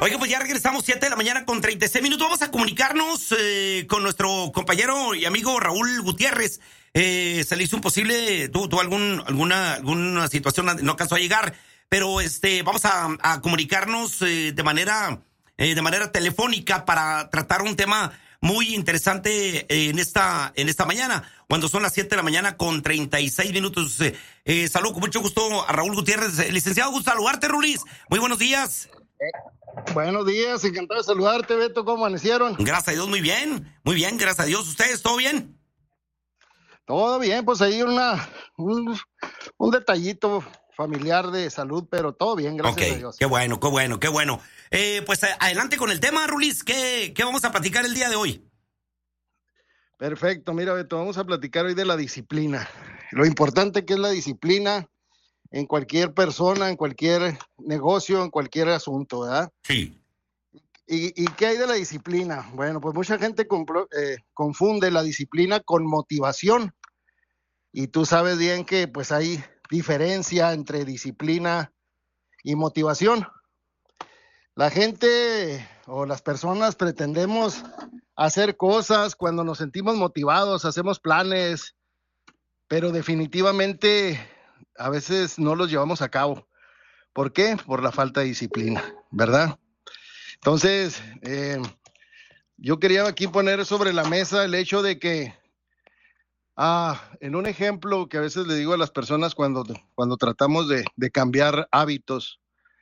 Oiga, pues ya regresamos 7 de la mañana con 36 minutos. Vamos a comunicarnos con nuestro compañero y amigo Raúl Gutiérrez. Se le hizo imposible, tuvo alguna situación, no alcanzó a llegar, pero vamos a comunicarnos de manera telefónica para tratar un tema muy interesante en esta mañana, cuando son las 7 de la mañana con 36 minutos. Saludo con mucho gusto a Raúl Gutiérrez. Licenciado, gusto saludarte, Rulis. Muy buenos días. Buenos días, encantado de saludarte, Beto. ¿Cómo amanecieron? Gracias a Dios, muy bien, gracias a Dios. ¿Ustedes, todo bien? Todo bien, pues ahí un detallito familiar de salud, pero todo bien, gracias a Dios. Qué bueno. Pues adelante con el tema, Rulis. ¿Qué vamos a platicar el día de hoy? Perfecto, mira, Beto, vamos a platicar hoy de la disciplina. Lo importante que es la disciplina en cualquier persona, en cualquier negocio, en cualquier asunto, ¿verdad? Sí. ¿Y qué hay de la disciplina? Bueno, pues mucha gente confunde la disciplina con motivación. Y tú sabes bien que pues hay diferencia entre disciplina y motivación. La gente o las personas pretendemos hacer cosas cuando nos sentimos motivados, hacemos planes, pero definitivamente a veces no los llevamos a cabo. ¿Por qué? Por la falta de disciplina, ¿verdad? Entonces, yo quería aquí poner sobre la mesa el hecho de que, en un ejemplo que a veces le digo a las personas cuando tratamos de cambiar hábitos,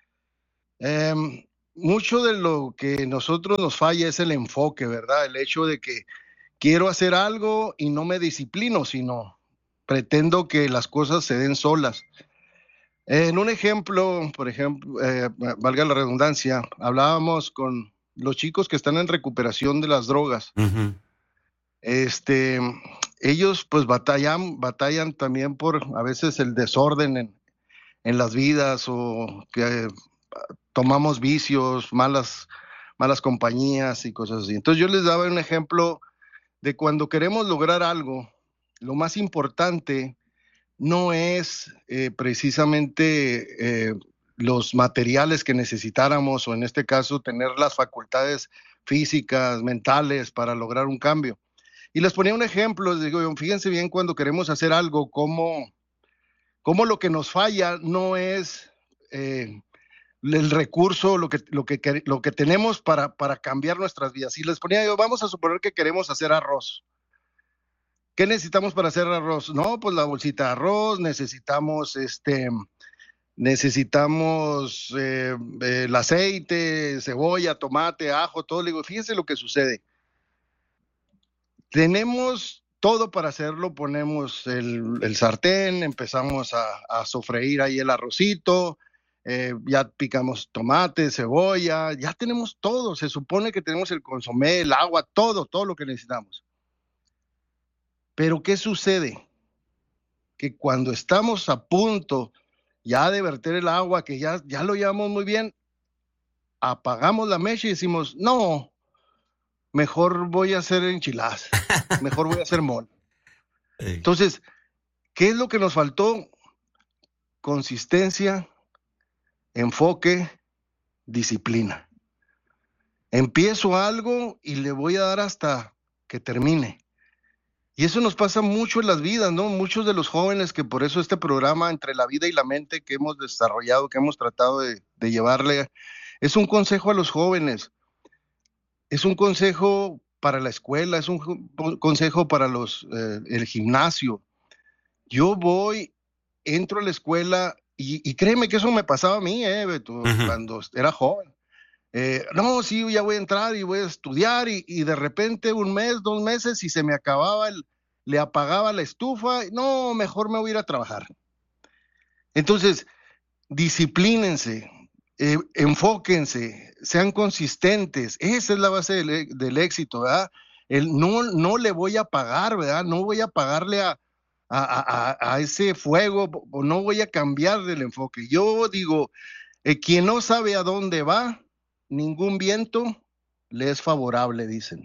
mucho de lo que nosotros nos falla es el enfoque, ¿verdad? El hecho de que quiero hacer algo y no me disciplino, sino pretendo que las cosas se den solas. En un ejemplo, por ejemplo, valga la redundancia, hablábamos con los chicos que están en recuperación de las drogas. Uh-huh. Ellos pues batallan también por a veces el desorden en las vidas, o que tomamos vicios, malas compañías y cosas así. Entonces yo les daba un ejemplo de cuando queremos lograr algo, lo más importante no es precisamente los materiales que necesitáramos, o en este caso tener las facultades físicas, mentales para lograr un cambio. Y les ponía un ejemplo, les digo, fíjense bien cuando queremos hacer algo, cómo lo que nos falla no es el recurso, lo que tenemos para cambiar nuestras vidas. Y les ponía yo, vamos a suponer que queremos hacer arroz. ¿Qué necesitamos para hacer arroz? No, pues la bolsita de arroz, necesitamos el aceite, cebolla, tomate, ajo, todo. Le digo, fíjense lo que sucede. Tenemos todo para hacerlo, ponemos el sartén, empezamos a sofreír ahí el arrocito, ya picamos tomate, cebolla, ya tenemos todo. Se supone que tenemos el consomé, el agua, todo lo que necesitamos. Pero ¿qué sucede? Que cuando estamos a punto ya de verter el agua, que ya lo llevamos muy bien, apagamos la mecha y decimos, no, mejor voy a hacer enchiladas, mejor voy a hacer mole. Entonces, ¿qué es lo que nos faltó? Consistencia, enfoque, disciplina. Empiezo algo y le voy a dar hasta que termine. Y eso nos pasa mucho en las vidas, ¿no? Muchos de los jóvenes, que por eso este programa Entre la Vida y la Mente que hemos desarrollado, que hemos tratado de llevarle, es un consejo a los jóvenes, es un consejo para la escuela, es un consejo para el gimnasio. Yo entro a la escuela y créeme que eso me pasaba a mí, Beto, uh-huh, cuando era joven. No, sí, ya voy a entrar y voy a estudiar, y de repente 1 mes, 2 meses y se me acababa le apagaba la estufa. No, mejor me voy a ir a trabajar. Entonces, disciplínense, enfóquense, sean consistentes. Esa es la base del éxito, ¿verdad? No le voy a pagar, ¿verdad? No voy a pagarle a ese fuego, o no voy a cambiar del enfoque. Yo digo, quien no sabe a dónde va, ningún viento le es favorable, dicen.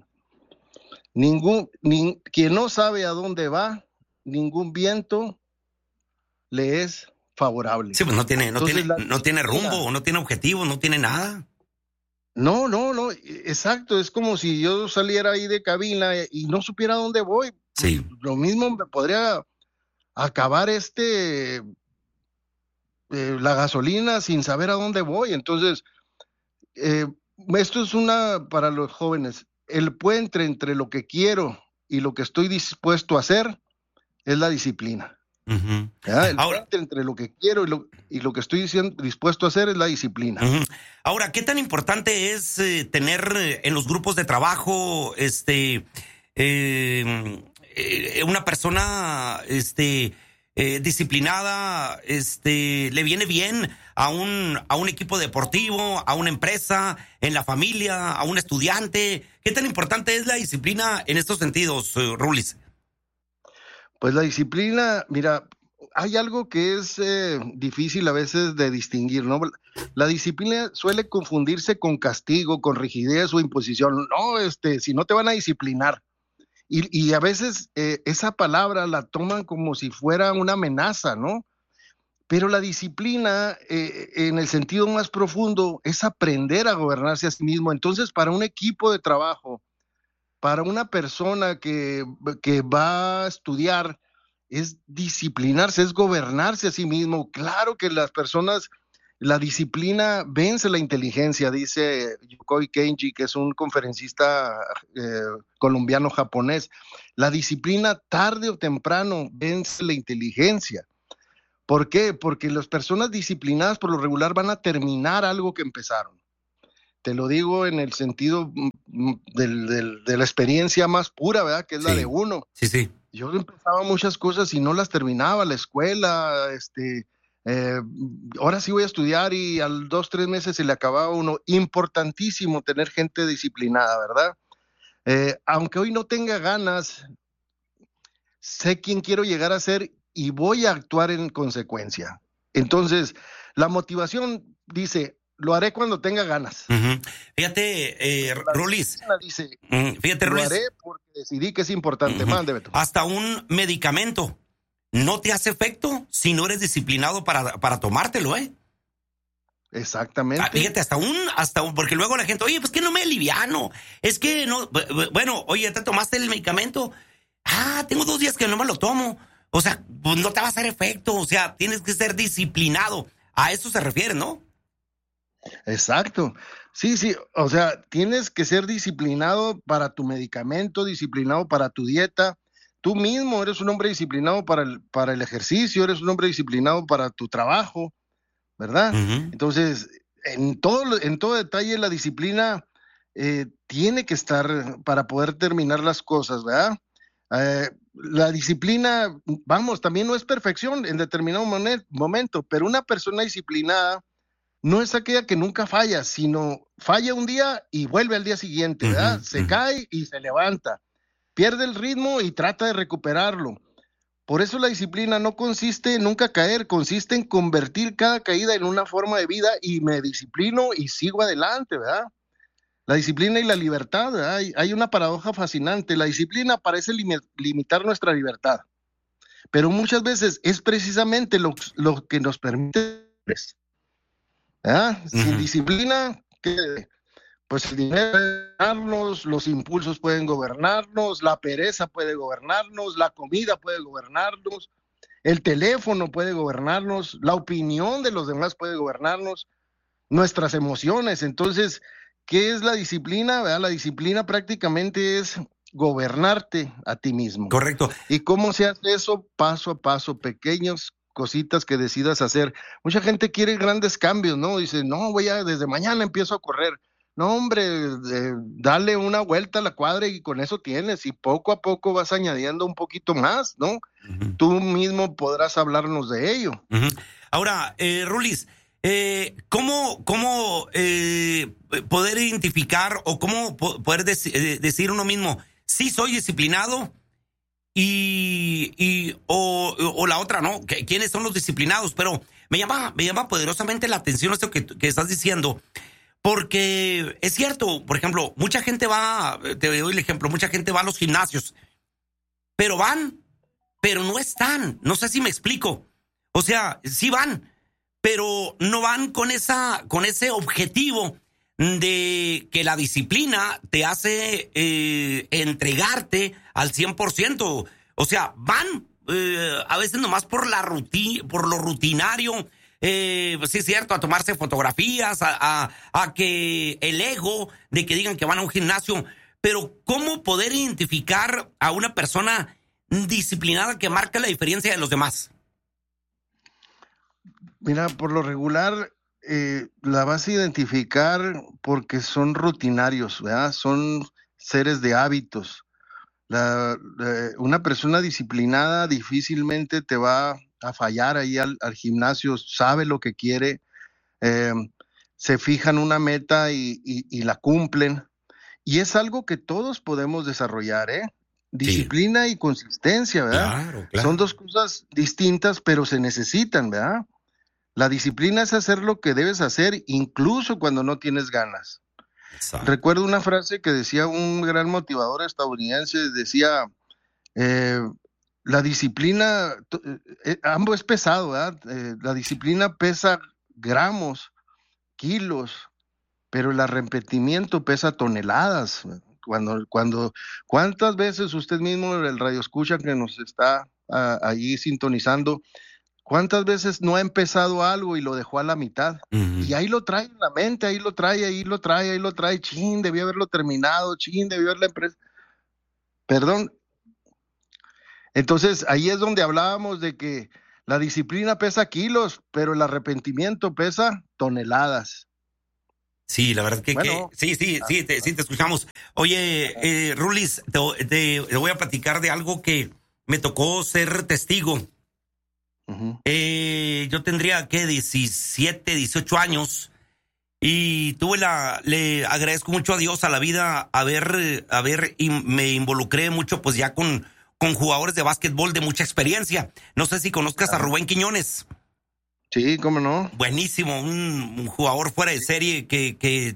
Quien no sabe a dónde va, ningún viento le es favorable. Sí, pues no tiene rumbo, no tiene objetivo, no tiene nada. No, exacto, es como si yo saliera ahí de cabina y no supiera dónde voy. Sí. Lo mismo me podría acabar la gasolina sin saber a dónde voy. Entonces, esto es para los jóvenes, el puente entre lo que quiero y lo que estoy dispuesto a hacer es la disciplina. Uh-huh. El puente entre lo que quiero y lo que estoy dispuesto a hacer es la disciplina. Uh-huh. Ahora, ¿qué tan importante es tener en los grupos de trabajo una persona disciplinada, le viene bien a un equipo deportivo, a una empresa, en la familia, a un estudiante? ¿Qué tan importante es la disciplina en estos sentidos, Rulis? Pues la disciplina, mira, hay algo que es difícil a veces de distinguir, ¿no? La disciplina suele confundirse con castigo, con rigidez o imposición. No, si no te van a disciplinar. Y a veces esa palabra la toman como si fuera una amenaza, ¿no? Pero la disciplina, en el sentido más profundo, es aprender a gobernarse a sí mismo. Entonces, para un equipo de trabajo, para una persona que va a estudiar, es disciplinarse, es gobernarse a sí mismo. Claro que las personas, la disciplina vence la inteligencia, dice Yokoi Kenji, que es un conferencista colombiano-japonés. La disciplina tarde o temprano vence la inteligencia. ¿Por qué? Porque las personas disciplinadas por lo regular van a terminar algo que empezaron. Te lo digo en el sentido de la experiencia más pura, ¿verdad? Que es la de uno. Sí. Yo empezaba muchas cosas y no las terminaba, la escuela, ahora sí voy a estudiar y a 2-3 meses se le acababa uno. Importantísimo tener gente disciplinada, ¿verdad? Aunque hoy no tenga ganas, sé quién quiero llegar a ser y voy a actuar en consecuencia. Entonces, la motivación dice, lo haré cuando tenga ganas. Uh-huh. Fíjate, Rulis. Fíjate, Rulis. Lo haré porque decidí que es importante. Uh-huh. Mande, Beto. Hasta un medicamento no te hace efecto si no eres disciplinado para tomártelo, ¿eh? Exactamente. Fíjate, hasta un, porque luego la gente, oye, pues que no me aliviano. Es que no, bueno, oye, ¿te tomaste el medicamento? Tengo 2 días que no me lo tomo. O sea, pues no te va a hacer efecto. O sea, tienes que ser disciplinado. A eso se refiere, ¿no? Exacto. Sí. O sea, tienes que ser disciplinado para tu medicamento, disciplinado para tu dieta. Tú mismo eres un hombre disciplinado para el ejercicio, eres un hombre disciplinado para tu trabajo, ¿verdad? Uh-huh. Entonces, en todo detalle, la disciplina tiene que estar para poder terminar las cosas, ¿verdad? La disciplina, también no es perfección en determinado momento, pero una persona disciplinada no es aquella que nunca falla, sino falla un día y vuelve al día siguiente, ¿verdad? Se cae y se levanta, pierde el ritmo y trata de recuperarlo. Por eso la disciplina no consiste en nunca caer, consiste en convertir cada caída en una forma de vida y me disciplino y sigo adelante, ¿verdad? La disciplina y la libertad, ¿verdad? Hay una paradoja fascinante. La disciplina parece limitar nuestra libertad, pero muchas veces es precisamente lo que nos permite. Sin disciplina, pues el dinero puede gobernarnos, los impulsos pueden gobernarnos, la pereza puede gobernarnos, la comida puede gobernarnos, el teléfono puede gobernarnos, la opinión de los demás puede gobernarnos, nuestras emociones. Entonces, ¿qué es la disciplina? ¿Verdad? La disciplina prácticamente es gobernarte a ti mismo. Correcto. ¿Y cómo se hace eso? Paso a paso, pequeños cositas que decidas hacer. Mucha gente quiere grandes cambios, ¿no? Dice, no, desde mañana empiezo a correr. No, hombre, dale una vuelta a la cuadra y con eso tienes, y poco a poco vas añadiendo un poquito más, ¿no? Uh-huh. Tú mismo podrás hablarnos de ello. Uh-huh. Ahora, Rulis, ¿cómo poder identificar o cómo poder decir uno mismo, sí soy disciplinado? O la otra, ¿no? ¿Quiénes son los disciplinados? Pero me llama poderosamente la atención esto que estás diciendo, porque es cierto, por ejemplo, mucha gente te doy el ejemplo, mucha gente va a los gimnasios, pero no están, no sé si me explico. O sea, sí van, pero no van con ese objetivo de que la disciplina te hace entregarte al 100%. O sea, van a veces nomás por por lo rutinario. Pues sí es cierto, a tomarse fotografías, a que el ego de que digan que van a un gimnasio. Pero ¿cómo poder identificar a una persona disciplinada que marca la diferencia de los demás? Mira, por lo regular la vas a identificar porque son rutinarios, ¿verdad? Son seres de hábitos. Una persona disciplinada difícilmente te va a fallar ahí al gimnasio, sabe lo que quiere, se fijan una meta y la cumplen. Y es algo que todos podemos desarrollar, ¿eh? Disciplina sí. Y consistencia, ¿verdad? Claro. Son dos cosas distintas, pero se necesitan, ¿verdad? La disciplina es hacer lo que debes hacer, incluso cuando no tienes ganas. Exacto. Recuerdo una frase que decía un gran motivador estadounidense, decía, la disciplina, ambos es pesado, ¿verdad? La disciplina pesa gramos, kilos, pero el arrepentimiento pesa toneladas. ¿Cuántas veces usted mismo, el radio escucha que nos está allí sintonizando, cuántas veces no ha empezado algo y lo dejó a la mitad? Uh-huh. Y ahí lo trae en la mente, ahí lo trae, chin, debí haberlo terminado, chin, debí haberla empresa. Perdón. Entonces, ahí es donde hablábamos de que la disciplina pesa kilos, pero el arrepentimiento pesa toneladas. Sí, la verdad que sí, te escuchamos. Oye, Rulis, te voy a platicar de algo que me tocó ser testigo. Uh-huh. Yo tendría, 17, 18 años y le agradezco mucho a Dios, a la vida, y me involucré mucho pues ya con jugadores de básquetbol de mucha experiencia. No sé si conozcas a Rubén Quiñones. Sí, cómo no. Buenísimo, un jugador fuera de serie que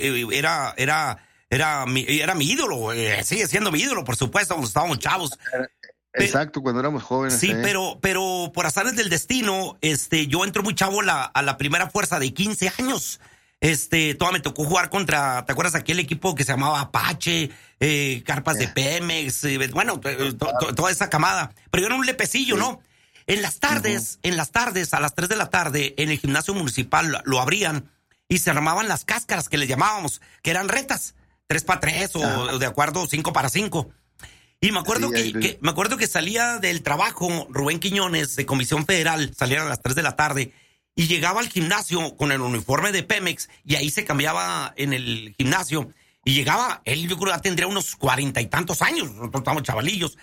era mi ídolo, sigue siendo mi ídolo, por supuesto, cuando estábamos chavos. Exacto, cuando éramos jóvenes. Sí, pero por azares del destino, yo entro muy chavo a la primera fuerza de 15 años. Todavía me tocó jugar contra, ¿te acuerdas aquel equipo que se llamaba Apache, Carpas de Pemex, toda esa camada? Pero yo era un lepecillo, ¿no? En las tardes, a las 3 de la tarde, en el gimnasio municipal lo abrían y se armaban las cáscaras que le llamábamos, que eran retas, 3x3 o de acuerdo 5x5. Y me acuerdo que salía del trabajo Rubén Quiñones de Comisión Federal, salía a las 3 de la tarde y llegaba al gimnasio con el uniforme de Pemex y ahí se cambiaba en el gimnasio y llegaba, él yo creo que tendría unos 40 y tantos años, nosotros estábamos chavalillos,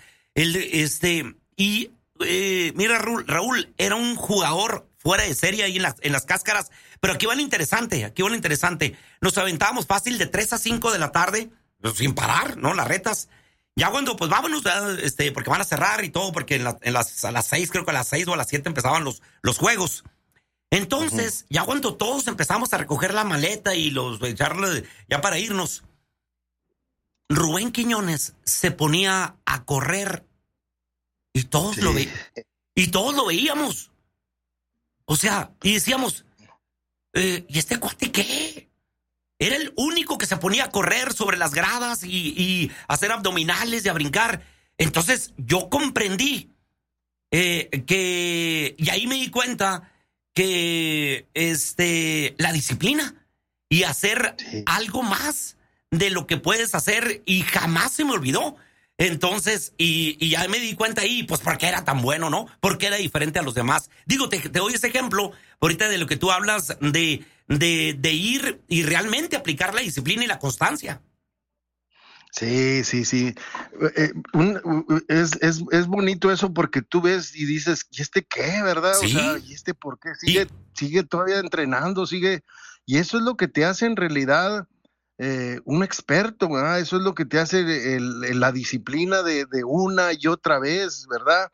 mira, Raúl, era un jugador fuera de serie ahí en las cáscaras, pero aquí va lo interesante, nos aventábamos fácil de 3 a 5 de la tarde, sin parar, ¿no? Las retas. Ya cuando, pues vámonos, porque van a cerrar y todo, porque a las 6, creo que a las 6 o a las 7 empezaban los juegos. Entonces, uh-huh. Ya cuando todos empezamos a recoger la maleta y echarle ya para irnos, Rubén Quiñones se ponía a correr y todos lo veíamos. O sea, y decíamos, ¿y este cuate qué? Era el único que se ponía a correr sobre las gradas y hacer abdominales y a brincar. Entonces yo comprendí y ahí me di cuenta que la disciplina y hacer algo más de lo que puedes hacer, y jamás se me olvidó. Entonces, y ya me di cuenta ahí, pues, por qué era tan bueno, ¿no? Porque era diferente a los demás. Digo, te doy ese ejemplo ahorita de lo que tú hablas de ir y realmente aplicar la disciplina y la constancia. Sí. Es bonito eso porque tú ves y dices, ¿y este qué, verdad? Sí. O sea, ¿y este por qué? Sigue todavía entrenando, y eso es lo que te hace en realidad un experto, ¿verdad? Eso es lo que te hace la disciplina de una y otra vez, ¿verdad?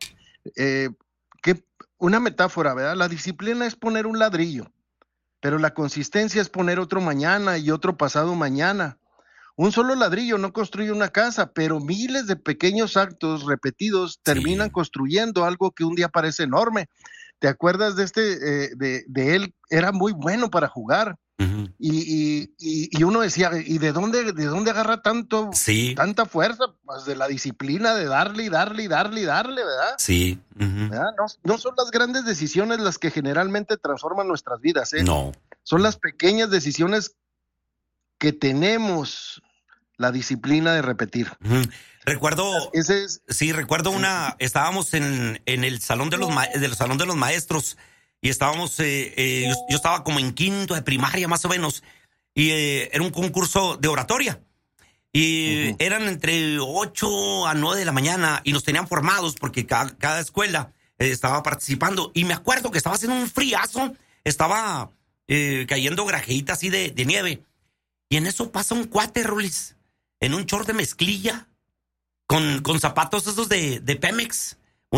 Una metáfora, ¿verdad? La disciplina es poner un ladrillo, pero la consistencia es poner otro mañana y otro pasado mañana. Un solo ladrillo no construye una casa, pero miles de pequeños actos repetidos terminan construyendo algo que un día parece enorme. ¿Te acuerdas de de él? Era muy bueno para jugar. Ujú. Y uno decía, ¿y de dónde agarra Sí, tanta fuerza? Pues de la disciplina de darle y darle y darle y darle, ¿verdad? sí. Ujú. ¿Verdad? No, no son las grandes decisiones las que generalmente transforman nuestras vidas, ¿eh? No. Son las pequeñas decisiones que tenemos la disciplina de repetir. Ujú. Recuerdo, Ese es, sí, recuerdo estábamos en el salón del salón de los maestros y estábamos, yo estaba como en quinto de primaria más o menos y era un concurso de oratoria y ujú. eran entre 8 a 9 de la mañana y nos tenían formados porque cada escuela estaba participando y me acuerdo que estaba haciendo un friazo, estaba cayendo grajeita así de nieve y en eso pasa un cuate, Rulis, en un short de mezclilla con zapatos esos de Pemex,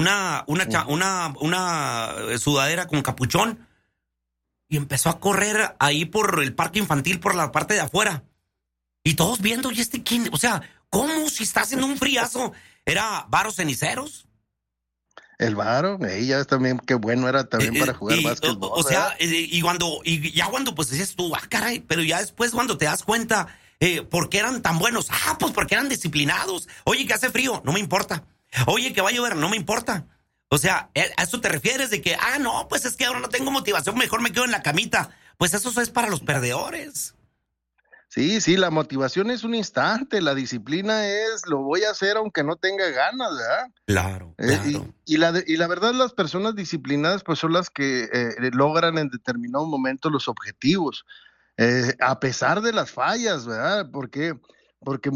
una sudadera con capuchón y empezó a correr ahí por el parque infantil por la parte de afuera. Y todos viendo, ¿y este quién? O sea, ¿cómo si está haciendo un friazo? ¿Era Varos Ceniceros? El varo, ella también, qué bueno era también para jugar básquetbol, O ¿verdad? sea, y ya cuando pues dices tú, caray, pero ya después cuando te das cuenta, ¿por qué eran tan buenos? Pues porque eran disciplinados. Oye, que hace frío, no me importa. Oye, que va a llover, no me importa. O sea, ¿a eso te refieres de que, no, pues es que ahora no tengo motivación, mejor me quedo en la camita? Pues eso es para los perdedores. Sí, sí, la motivación es un instante, la disciplina es lo voy a hacer aunque no tenga ganas, ¿verdad? Claro, Y, claro. y la verdad, las personas disciplinadas pues son las que logran en determinado momento los objetivos, a pesar de las fallas, ¿verdad? Porque